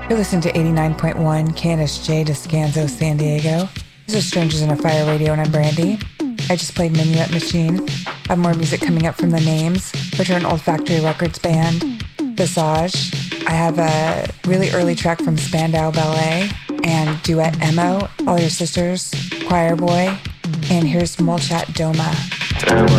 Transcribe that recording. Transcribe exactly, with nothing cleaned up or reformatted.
You're listening to eighty-nine point one K N S J Descanso, San Diego. This is Strangers in a Fire Radio, and I'm Brandy. I just played Minuet Machine. I have more music coming up from The Names, which are an old Factory Records band. Visage. I have a really early track from Spandau Ballet and Duet Emo, All Your Sisters, Choir Boy, and here's Molchat Doma.